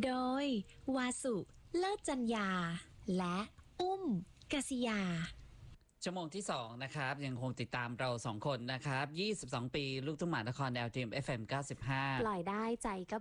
โดยวาสุเลิศจัญญาและอุ้มกษิยาชั่วโมงที่2นะครับยังคงติดตามเรา2คนนะครับ22 ปีลูกทุ่งมหานครแนวทีม FM 95 ปล่อยได้ใจก็